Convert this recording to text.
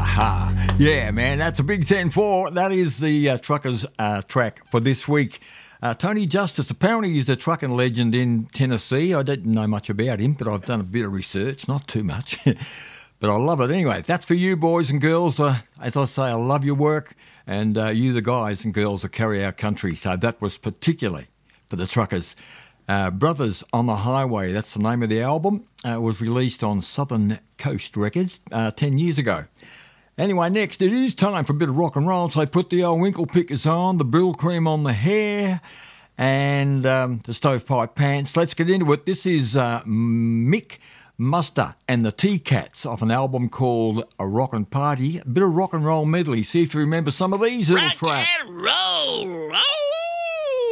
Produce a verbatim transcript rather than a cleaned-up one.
Aha. Yeah, man, that's a big ten four. That is the uh, Truckers uh, track for this week. Uh, Tony Justice, apparently he's a trucking legend in Tennessee. I didn't know much about him, but I've done a bit of research, not too much. But I love it anyway. That's for you, boys and girls. Uh, as I say, I love your work, and uh, you, the guys and girls that carry our country. So that was particularly for the Truckers. Uh, Brothers on the Highway, that's the name of the album. Uh, it was released on Southern Coast Records uh, ten years ago. Anyway, next it is time for a bit of rock and roll. So put the old winkle pickers on, the brill cream on the hair, and um, the stovepipe pants. Let's get into it. This is uh, Mick Muster and the T-Cats off an album called A Rockin' Party. A bit of rock and roll medley. See if you remember some of these little rock tracks. and roll, roll.